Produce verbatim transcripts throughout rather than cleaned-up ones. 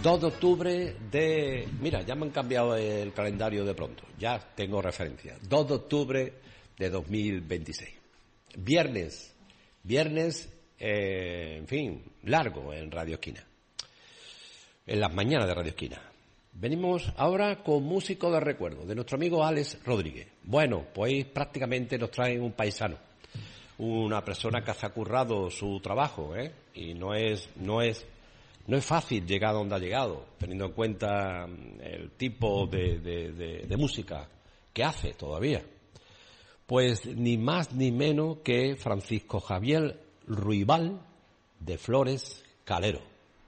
dos de octubre de... Mira, ya me han cambiado el calendario de pronto. Ya tengo referencia. dos de octubre de dos mil veintiséis. Viernes. Viernes, eh, en fin, largo en Radio Esquina. En las mañanas de Radio Esquina. Venimos ahora con músico de recuerdo, de nuestro amigo Alex Rodríguez. Bueno, pues prácticamente nos traen un paisano. Una persona que se ha currado su trabajo, ¿eh? Y no es... no es No es fácil llegar a donde ha llegado, teniendo en cuenta el tipo de, de, de, de música que hace todavía. Pues ni más ni menos que Francisco Javier Ruibal de Flores Calero.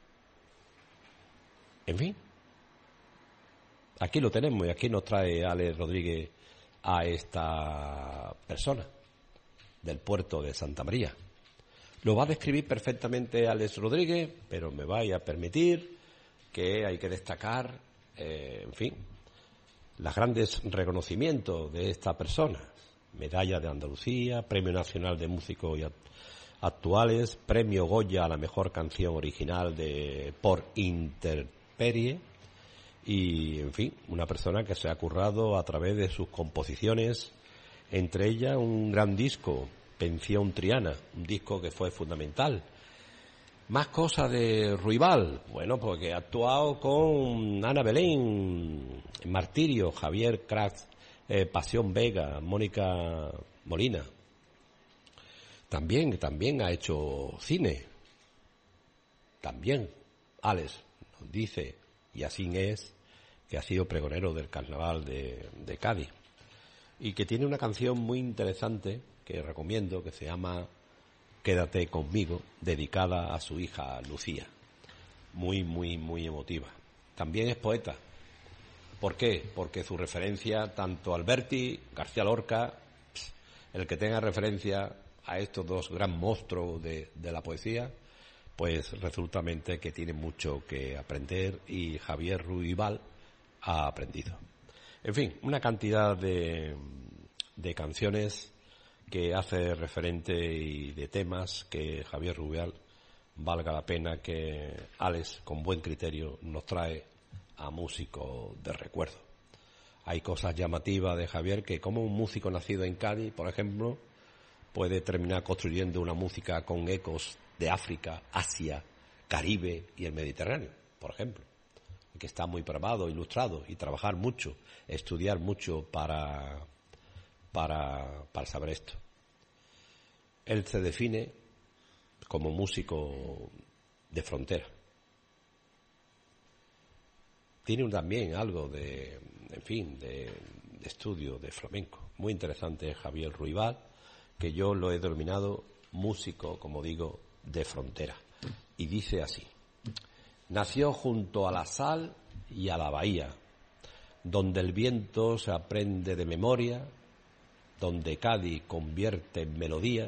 En fin, aquí lo tenemos y aquí nos trae Alex Rodríguez a esta persona del puerto de Santa María. Lo va a describir perfectamente Alex Rodríguez, pero me vaya a permitir que hay que destacar, eh, en fin, los grandes reconocimientos de esta persona. Medalla de Andalucía, Premio Nacional de Músicos Actuales, Premio Goya a la mejor canción original de por Intemperie y, en fin, una persona que se ha currado a través de sus composiciones, entre ellas un gran disco, Pensión Triana, un disco que fue fundamental. Más cosas de Ruibal, bueno, porque ha actuado con Ana Belén, Martirio, Javier Crax, eh, Pasión Vega, Mónica Molina. También, también ha hecho cine. También, Alex nos dice, y así es, que ha sido pregonero del Carnaval de, de Cádiz. Y que tiene una canción muy interesante que recomiendo, que se llama Quédate conmigo, dedicada a su hija Lucía. Muy, muy, muy emotiva. También es poeta. ¿Por qué? Porque su referencia, tanto Alberti, García Lorca, el que tenga referencia a estos dos gran monstruos de, de la poesía, pues resultamente que tiene mucho que aprender y Javier Ruibal ha aprendido. En fin, una cantidad de, de canciones que hace referente y de temas que Javier Ruibal valga la pena que Alex, con buen criterio, nos trae a músicos de recuerdo. Hay cosas llamativas de Javier que, como un músico nacido en Cádiz, por ejemplo, puede terminar construyendo una música con ecos de África, Asia, Caribe y el Mediterráneo, por ejemplo, que está muy preparado, ilustrado, y trabajar mucho, estudiar mucho para, para, para saber esto. Él se define como músico de frontera. Tiene también algo de, en fin, de, de estudio de flamenco. Muy interesante Javier Ruibal, que yo lo he denominado músico, como digo, de frontera. Y dice así: nació junto a la sal y a la bahía, donde el viento se aprende de memoria, donde Cádiz convierte en melodía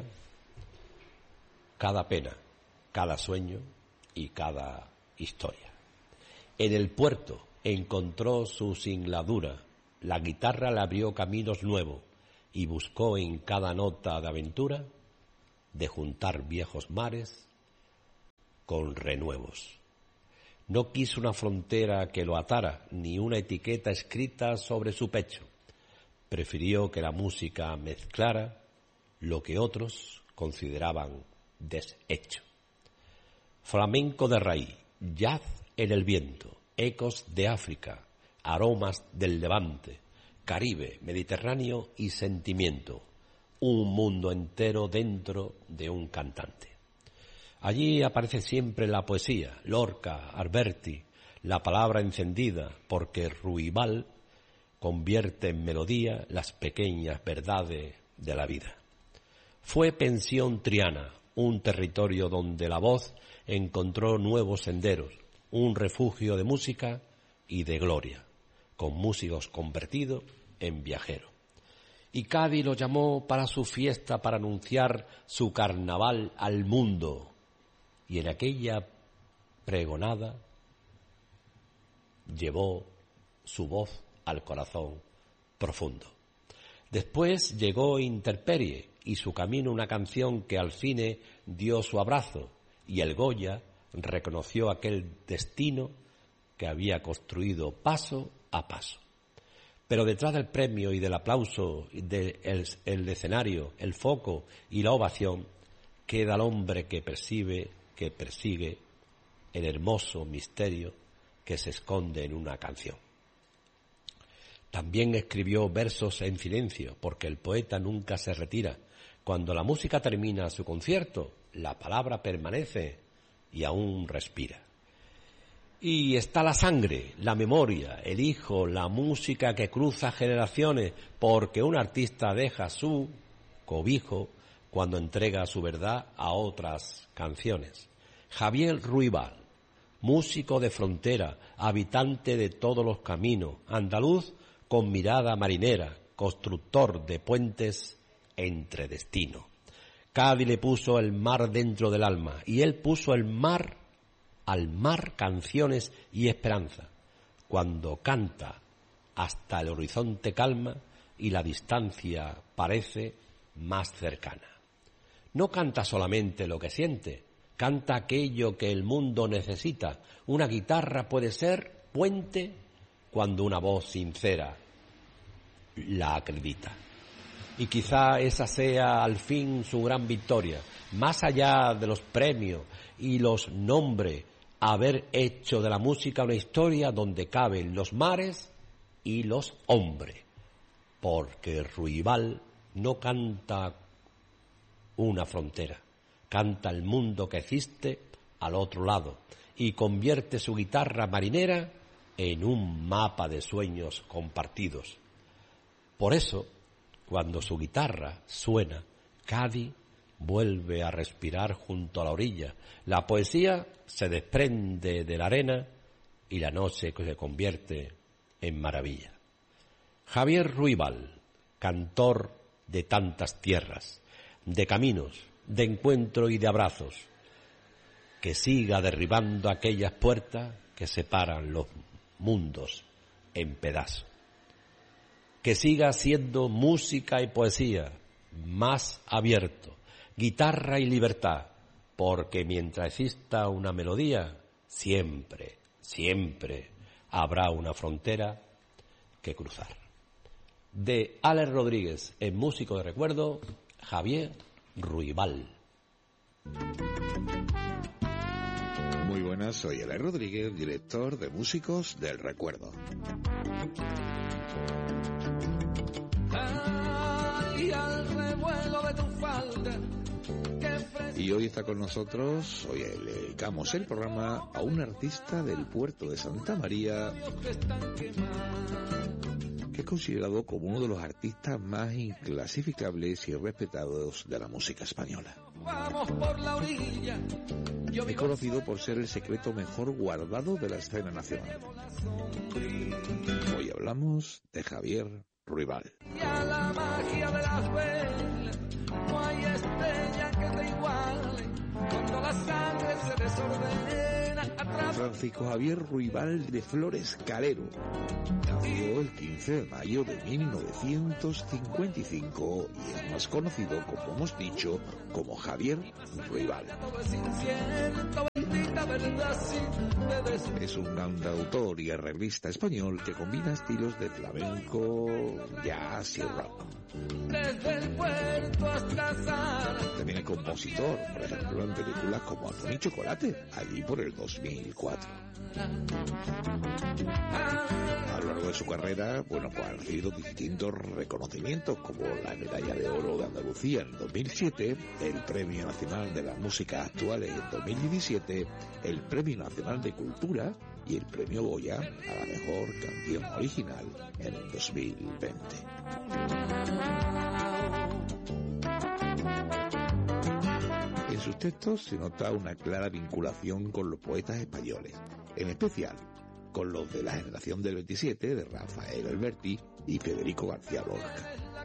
cada pena, cada sueño y cada historia. En el puerto encontró su singladura, la guitarra le abrió caminos nuevos y buscó en cada nota de aventura de juntar viejos mares con renuevos. No quiso una frontera que lo atara, ni una etiqueta escrita sobre su pecho. Prefirió que la música mezclara lo que otros consideraban deshecho. Flamenco de raíz, jazz en el viento, ecos de África, aromas del Levante, Caribe, Mediterráneo y sentimiento. Un mundo entero dentro de un cantante. Allí aparece siempre la poesía, Lorca, Alberti, la palabra encendida, porque Ruibal convierte en melodía las pequeñas verdades de la vida. Fue Pensión Triana, un territorio donde la voz encontró nuevos senderos, un refugio de música y de gloria, con músicos convertidos en viajeros. Y Cádiz lo llamó para su fiesta, para anunciar su carnaval al mundo. Y en aquella pregonada llevó su voz al corazón profundo. Después llegó Intemperie y su camino una canción que al cine dio su abrazo, y el Goya reconoció aquel destino que había construido paso a paso. Pero detrás del premio y del aplauso, del el escenario, el foco y la ovación, queda el hombre que percibe, que persigue el hermoso misterio que se esconde en una canción. También escribió versos en silencio, porque el poeta nunca se retira. Cuando la música termina su concierto, la palabra permanece y aún respira. Y está la sangre, la memoria, el hijo, la música que cruza generaciones, porque un artista deja su cobijo cuando entrega su verdad a otras canciones. Javier Ruibal, músico de frontera, habitante de todos los caminos, andaluz con mirada marinera, constructor de puentes entre destinos. Cádiz le puso el mar dentro del alma y él puso el mar al mar canciones y esperanza. Cuando canta hasta el horizonte calma y la distancia parece más cercana. No canta solamente lo que siente, canta aquello que el mundo necesita. Una guitarra puede ser puente cuando una voz sincera la acredita. Y quizá esa sea al fin su gran victoria, más allá de los premios y los nombres, haber hecho de la música una historia donde caben los mares y los hombres, porque Ruibal no canta una frontera, canta el mundo que existe al otro lado y convierte su guitarra marinera en un mapa de sueños compartidos. Por eso, cuando su guitarra suena, Cádiz vuelve a respirar junto a la orilla. La poesía se desprende de la arena y la noche se convierte en maravilla. Javier Ruibal, cantor de tantas tierras, de caminos, de encuentro y de abrazos, que siga derribando aquellas puertas que separan los mundos en pedazos. Que siga siendo música y poesía más abierto, guitarra y libertad, porque mientras exista una melodía, siempre, siempre habrá una frontera que cruzar. De Alex Rodríguez, en Músico de Recuerdo, Javier Ruibal. Muy buenas, soy Alex Rodríguez, director de Músicos del Recuerdo. Ay, al revuelo de tu falda. Y hoy está con nosotros, hoy le dedicamos el programa a un artista del puerto de Santa María que es considerado como uno de los artistas más inclasificables y respetados de la música española. Es conocido por ser el secreto mejor guardado de la escena nacional. Hoy hablamos de Javier Ruibal. Y a la magia de las velas, no hay estrella que te iguale, cuando la sangre se desordena atrás. Francisco Javier Ruibal de Flores Calero nació el quince de mayo de mil novecientos cincuenta y cinco y es más conocido, como hemos dicho, como Javier Ruibal. Es un cantautor y arreglista español que combina estilos de flamenco, jazz y rock. Desde el puerto hasta Sara. También es compositor, por ejemplo, en películas como Azul y Chocolate, allí por el dos mil cuatro. A lo largo de su carrera, bueno, pues ha recibido distintos reconocimientos, como la Medalla de Oro de Andalucía en dos mil siete, el Premio Nacional de las Músicas Actuales en dos mil diecisiete, el Premio Nacional de Cultura y el Premio Goya a la Mejor Canción Original en el dos mil veinte. En sus textos se nota una clara vinculación con los poetas españoles, en especial con los de la generación del veintisiete de Rafael Alberti y Federico García Lorca.